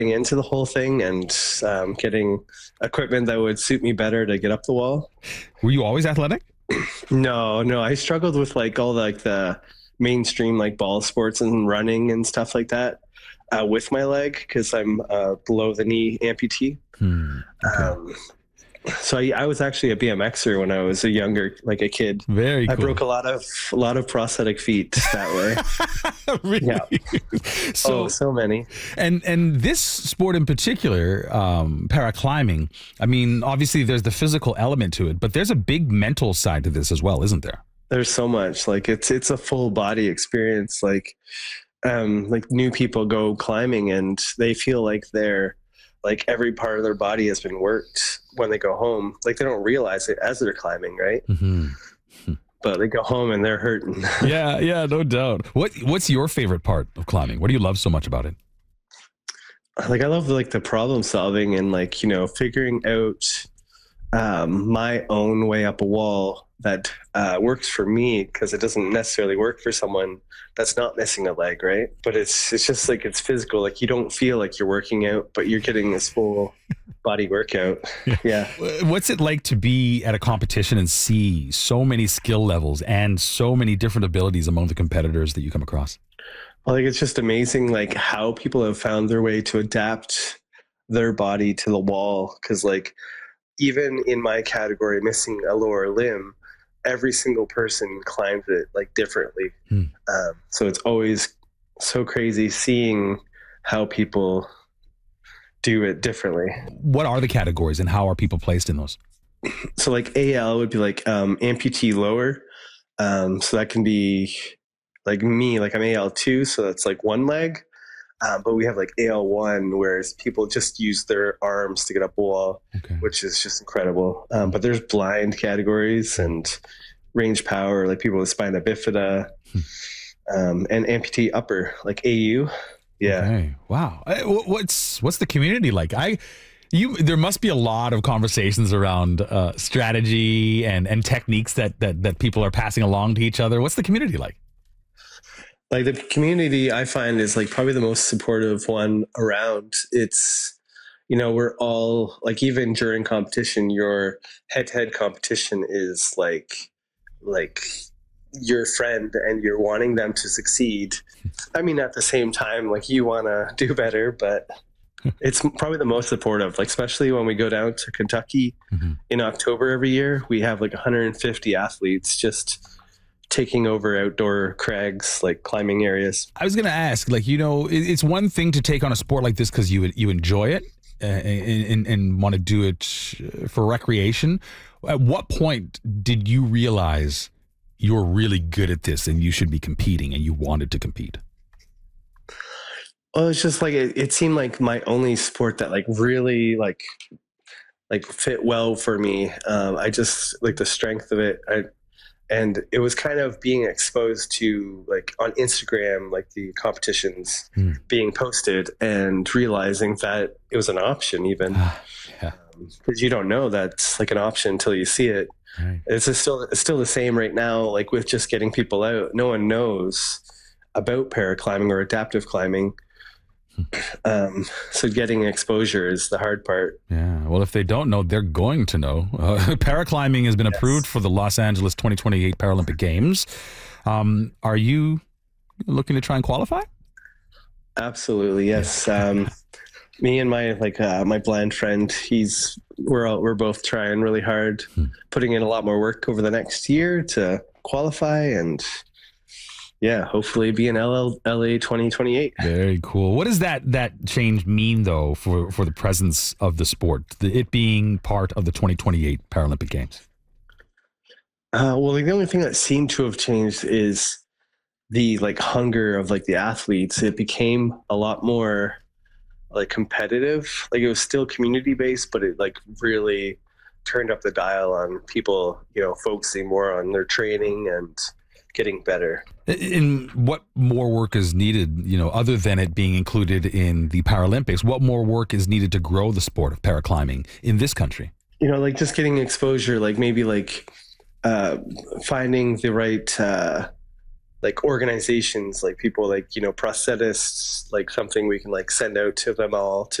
into the whole thing and getting equipment that would suit me better to get up the wall. Were you always athletic? No, I struggled with like all the mainstream like ball sports and running and stuff like that with my leg because I'm below the knee amputee. Okay. So I was actually a BMXer when I was a kid. Very cool. I broke a lot of prosthetic feet that way. Really? Yeah. So many. And this sport in particular, paraclimbing, I mean, obviously there's the physical element to it, but there's a big mental side to this as well, isn't there? There's so much. Like it's a full body experience. Like new people go climbing and they feel like they're like every part of their body has been worked when they go home. Like they don't realize it as they're climbing, right? Mm-hmm. But they go home and they're hurting. Yeah, no doubt. What's your favorite part of climbing? What do you love so much about it? Like I love like the problem solving and like, you know, figuring out my own way up a wall that works for me because it doesn't necessarily work for someone that's not missing a leg, right? But it's just like it's physical. Like you don't feel like you're working out, but you're getting this full body workout. Yeah. What's it like to be at a competition and see so many skill levels and so many different abilities among the competitors that you come across? Well, like it's just amazing like how people have found their way to adapt their body to the wall. Cause like even in my category, missing a lower limb, every single person climbs it like differently. So it's always so crazy seeing how people do it differently. What are the categories and how are people placed in those? So like AL would be like amputee lower. So that can be like me, like I'm AL2, so that's like one leg. But we have like AL1, whereas people just use their arms to get up a wall, which is just incredible. But there's blind categories and range power, like people with spina bifida, and amputee upper, like AU. Yeah. Okay. Wow. What's the community like? There must be a lot of conversations around strategy and techniques that people are passing along to each other. What's the community like? Like the community I find is like probably the most supportive one around. It's, you know, we're all like, even during competition, your head-to-head competition is like your friend and you're wanting them to succeed. I mean, at the same time, like you want to do better, but it's probably the most supportive, like especially when we go down to Kentucky in October every year, we have like 150 athletes just taking over outdoor crags, like climbing areas. I was going to ask, like, you know, it's one thing to take on a sport like this because you enjoy it and want to do it for recreation. At what point did you realize you're really good at this and you should be competing and you wanted to compete? Well, it's just like it seemed like my only sport that like really like fit well for me. I just like the strength of it. And it was kind of being exposed to like on Instagram, like the competitions being posted and realizing that it was an option even. Because you don't know that's like an option until you see it. Right. It's still the same right now, like with just getting people out. No one knows about paraclimbing or adaptive climbing. So getting exposure is the hard part. Yeah. Well, if they don't know, they're going to know. Paraclimbing has been approved for the Los Angeles 2028 Paralympic Games. Are you looking to try and qualify? Absolutely. Yes. Me and my my blind friend, we're both trying really hard, putting in a lot more work over the next year to qualify and hopefully be in LA 2028. Very cool. What does that change mean though for the presence of the sport, it being part of the 2028 Paralympic Games? Well, the only thing that seemed to have changed is the like hunger of like the athletes. It became a lot more like competitive. Like it was still community based, but it like really turned up the dial on people, you know, focusing more on their training and getting better. And what more work is needed, you know, other than it being included in the Paralympics? What more work is needed to grow the sport of paraclimbing in this country? You know, like just getting exposure, like maybe like finding the right like organizations, like people like, prosthetists, like something we can like send out to them all to